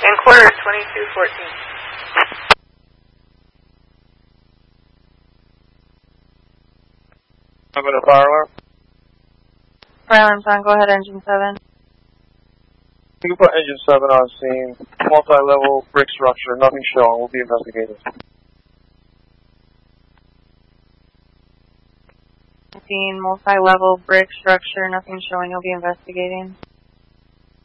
And quarter 2214. I'm in a fire alarm. Fire alarm's on. Go ahead, engine 7. You can put engine 7 on scene. Multi-level brick structure. Nothing showing. We'll be investigating. Scene, multi-level brick structure. Nothing showing. You'll be investigating.